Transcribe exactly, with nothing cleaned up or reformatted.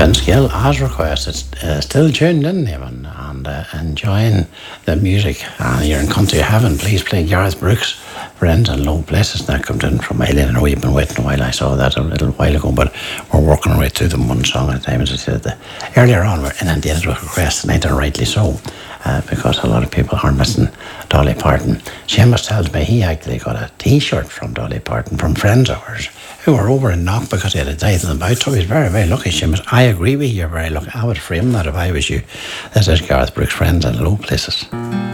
Vince Gill, as requested, uh, still tuned in even and uh, enjoying the music. And you're in country heaven. Please play Gareth Brooks, Friends in Low Places. That comes in from Eileen. I know you've been waiting a while. I saw that a little while ago, but we're working our way through them one song at a time. As I said the, earlier on, we're inundated with requests tonight, and rightly so. Uh, because a lot of people are missing Dolly Parton. Seamus tells me he actually got a t-shirt from Dolly Parton from friends of ours who were over in Knock because he had a day to them about. So he's very, very lucky, Seamus. I agree with you, you're very lucky. I would frame that if I was you. This is Gareth Brooks, Friends in Low Places.